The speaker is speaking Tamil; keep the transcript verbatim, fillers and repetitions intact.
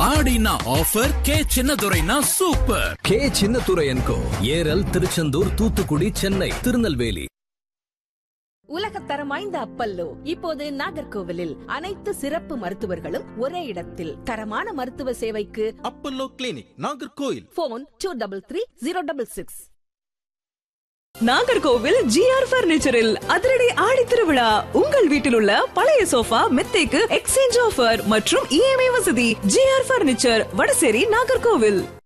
ஆடினா offer, K சின்னதுரைனா super. K சின்னதுரையன்கோ, Eral, Tiruchendur, Thoothukudi, Chennai, Tirunelveli. உலகத்தரம் வாய்ந்த அப்பல்லோ இப்போது நாகர்கோவிலில் அனைத்து சிறப்பு மருத்துவர்களும் ஒரே இடத்தில். தரமான மருத்துவ சேவைக்கு Apollo clinic, Nagercoil. Phone two double three zero double six. Nagercoil GR பர்னிச்சரில் அதிரடி ஆடி திருவிழா. உங்கள் வீட்டில் உள்ள பழைய சோஃபா, மெத்தைக்கு எக்ஸ்சேஞ்ச் ஆஃபர் மற்றும் இஎம்ஐ வசதி. GR furniture, Vadasery, Nagercoil.